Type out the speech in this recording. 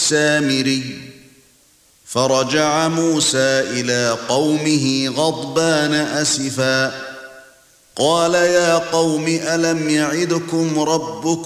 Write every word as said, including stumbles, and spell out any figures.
السامري فرجع موسى إلى قومه غضبان أسفا قال يا قوم ألم يعدكم ربكم